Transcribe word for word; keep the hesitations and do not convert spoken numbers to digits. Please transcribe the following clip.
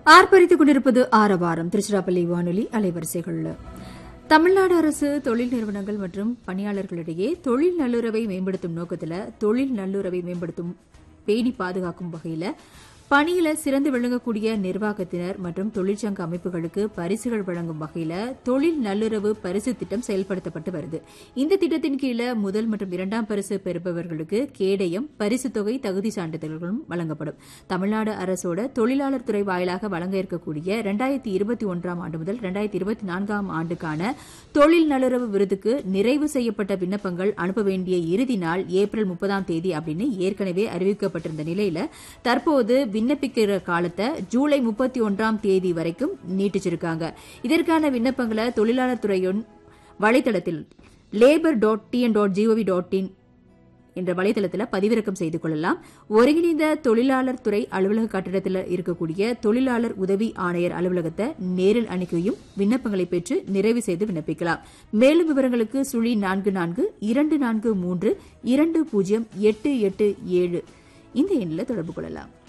ஆர்ப்பரித்துக் கொண்டிருப்பது ஆரவாரம் திருச்சிராப்பள்ளி வானொலி அலைவரிசைகள். தமிழ்நாடு அரசு தொழில் நிறுவனங்கள் மற்றும் பணியாளர்களிடையே தொழில் நல்லுறவை மேம்படுத்தும் நோக்கத்தில் தொழில் நல்லுறவை மேம்படுத்தும் பேணி பாதுகாக்கும் வகையில் பணியில சிறந்து விளங்கக்கூடிய நிர்வாகத்தினர் மற்றும் தொழிற்சங்க அமைப்புகளுக்கு பரிசுகள் வழங்கும் வகையில் தொழில் நல்லுறவு பரிசு திட்டம் செயல்படுத்தப்பட்டு வருது. இந்த திட்டத்தின் கீழ முதல் மற்றும் இரண்டாம் பரிசு பெறுபவர்களுக்கு கேடயம், பரிசு தொகை, தகுதி சான்றிதழ்களும் வழங்கப்படும். தமிழ்நாடு அரசோட தொழிலாளர் துறை வாயிலாக வழங்க இருக்கக்கூடிய இரண்டாயிரத்தி இருபத்தி ஒன்றாம் ஆண்டு முதல் இரண்டாயிரத்தி இருபத்தி நான்காம் ஆண்டுக்கான தொழில் நல்லுறவு விருதுக்கு நிறைவு செய்யப்பட்ட விண்ணப்பங்கள் அனுப்ப வேண்டிய இறுதி நாள் ஏப்ரல் முப்பதாம் தேதி அப்படின்னு ஏற்கனவே அறிவிக்கப்பட்டிருந்த நிலையில தற்போது விண்ணப்பிக்கிற காலத்தை ஜூலை முப்பத்தி ஒன்றாம் தேதி வரைக்கும் நீட்டிச்சிருக்காங்க. இதற்கான விண்ணப்பங்களை தொழிலாளர் துறையின் வலைதளத்தில் labour dot TN dot gov dot in என்ற வலைதளத்தில் பதிவிறக்கம் செய்து கொள்ளலாம். ஒருங்கிணைந்த தொழிலாளர் துறை அலுவலக கட்டிடத்தில் இருக்கக்கூடிய தொழிலாளர் உதவி ஆணையர் அலுவலகத்தை நேரில் அணுகியும் விண்ணப்பங்களை பெற்று நிறைவு செய்து விண்ணப்பிக்கலாம். மேலும் விவரங்களுக்கு சுழி நான்கு நான்கு இரண்டு நான்கு மூன்று இரண்டு பூஜ்ஜியம் எட்டு எட்டு ஏழு இந்த எண்ணில் தொடர்பு கொள்ளலாம்.